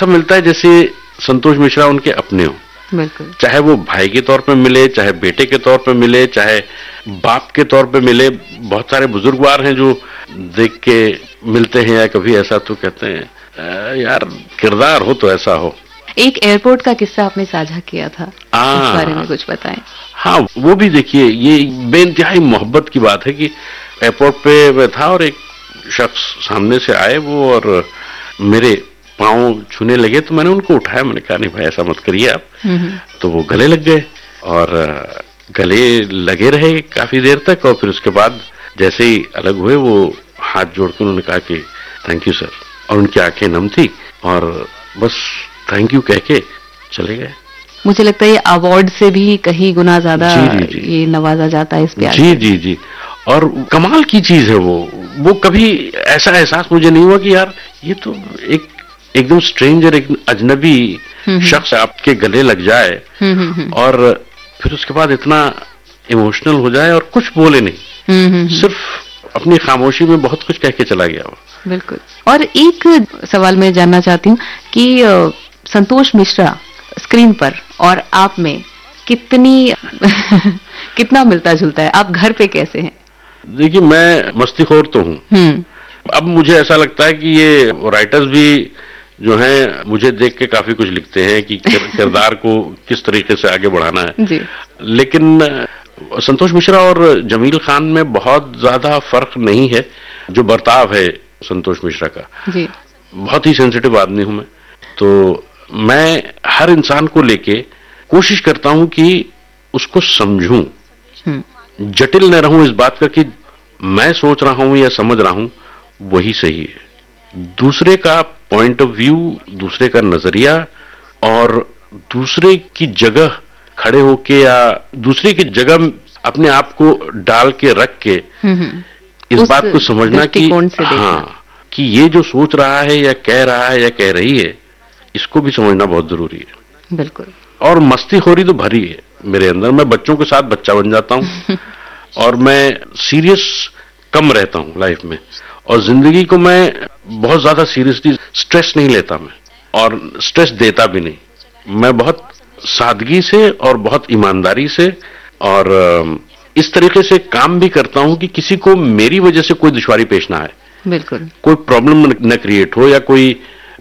ऐसा मिलता है जैसे संतोष मिश्रा उनके अपने हो। बिल्कुल। चाहे वो भाई के तौर पे मिले, चाहे बेटे के तौर पे मिले, चाहे बाप के तौर पे मिले। बहुत सारे बुजुर्गवार हैं जो देख के मिलते हैं या कभी ऐसा तो कहते हैं यार किरदार हो तो ऐसा हो। एक एयरपोर्ट का किस्सा आपने साझा किया था, उस बारे में कुछ बताएं। हाँ, वो भी देखिए, ये बेइंतहाई मोहब्बत की बात है कि एयरपोर्ट पे मैं था और एक शख्स सामने से आए वो और मेरे पाँव छूने लगे तो मैंने उनको उठाया। मैंने कहा नहीं भाई ऐसा मत करिए आप। तो वो गले लग गए और गले लगे रहे काफी देर तक और फिर उसके बाद जैसे ही अलग हुए वो हाथ जोड़ के उन्होंने कहा कि थैंक यू सर, और उनकी आंखें नम थी और बस थैंक यू कह के चले गए। मुझे लगता है ये अवार्ड से भी कहीं गुना ज्यादा ये नवाजा जाता है इस प्यार। जी जी जी, और कमाल की चीज है वो कभी ऐसा एहसास मुझे नहीं हुआ कि यार ये तो एकदम स्ट्रेंजर, एक अजनबी शख्स आपके गले लग जाए और फिर उसके बाद इतना इमोशनल हो जाए और कुछ बोले नहीं, सिर्फ अपनी खामोशी में बहुत कुछ कह के चला गया वो। बिल्कुल। और एक सवाल मैं जानना चाहती हूँ कि संतोष मिश्रा स्क्रीन पर और आप में कितना मिलता जुलता है? आप घर पे कैसे हैं? देखिए मैं मस्तीखोर तो हूँ। अब मुझे ऐसा लगता है कि ये राइटर्स भी जो हैं मुझे देख के काफी कुछ लिखते हैं कि किरदार को किस तरीके से आगे बढ़ाना है जी। लेकिन संतोष मिश्रा और जमील खान में बहुत ज्यादा फर्क नहीं है। जो बर्ताव है संतोष मिश्रा का जी। बहुत ही सेंसिटिव आदमी हूं मैं, तो मैं हर इंसान को लेके कोशिश करता हूं कि उसको समझूं, जटिल न रहूं इस बात का कि मैं सोच रहा हूं या समझ रहा हूं वही सही है। दूसरे का पॉइंट ऑफ व्यू, दूसरे का नजरिया और दूसरे की जगह खड़े होके या दूसरे की जगह अपने आप को डाल के रख के इस बात को समझना कि हाँ, कि ये जो सोच रहा है या कह रहा है या कह रही है इसको भी समझना बहुत जरूरी है। बिल्कुल। और मस्तीखोरी तो भरी है मेरे अंदर। मैं बच्चों के साथ बच्चा बन जाता हूँ और मैं सीरियस कम रहता हूँ लाइफ में, और जिंदगी को मैं बहुत ज्यादा सीरियसली स्ट्रेस नहीं लेता मैं, और स्ट्रेस देता भी नहीं। मैं बहुत सादगी से और बहुत ईमानदारी से और इस तरीके से काम भी करता हूं कि किसी को मेरी वजह से कोई दुश्वारी पेश ना आए। बिल्कुल। कोई प्रॉब्लम न क्रिएट हो या कोई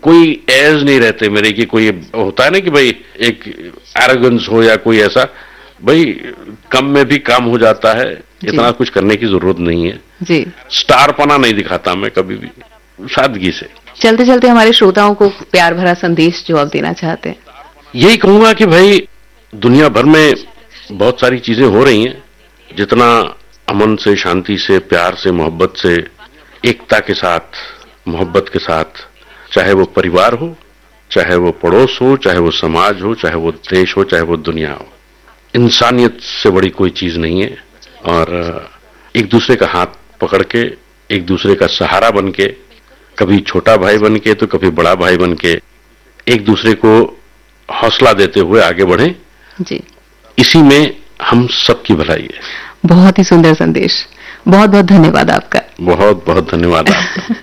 एज नहीं रहते मेरे की। कोई होता है ना कि भाई एक एरोगेंस हो या कोई ऐसा, भाई कम में भी काम हो जाता है, इतना कुछ करने की जरूरत नहीं है जी। स्टारपना नहीं दिखाता मैं कभी भी, सादगी से। चलते चलते हमारे श्रोताओं को प्यार भरा संदेश जो आप देना चाहते हैं। यही कहूंगा कि भाई दुनिया भर में बहुत सारी चीजें हो रही हैं, जितना अमन से, शांति से, प्यार से, मोहब्बत से, एकता के साथ, मोहब्बत के साथ, चाहे वो परिवार हो, चाहे वो पड़ोस हो, चाहे वो समाज हो, चाहे वो देश हो, चाहे वो दुनिया हो, इंसानियत से बड़ी कोई चीज नहीं है। और एक दूसरे का हाथ पकड़ के, एक दूसरे का सहारा बन के, कभी छोटा भाई बन के तो कभी बड़ा भाई बन के, एक दूसरे को हौसला देते हुए आगे बढ़े जी। इसी में हम सबकी भलाई है। बहुत ही सुंदर संदेश। बहुत बहुत धन्यवाद आपका। बहुत बहुत धन्यवाद आपका।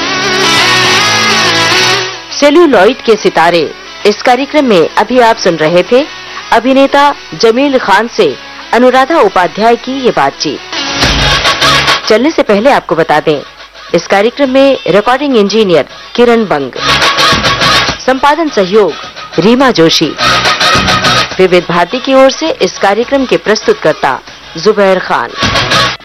सेल्यूलॉइड के सितारे, इस कार्यक्रम में अभी आप सुन रहे थे अभिनेता जमील खान से अनुराधा उपाध्याय की ये बातचीत। चलने से पहले आपको बता दें, इस कार्यक्रम में रिकॉर्डिंग इंजीनियर किरण बंग, संपादन सहयोग रीमा जोशी, विविध भारती की ओर से इस कार्यक्रम के प्रस्तुतकर्ता जुबैर खान।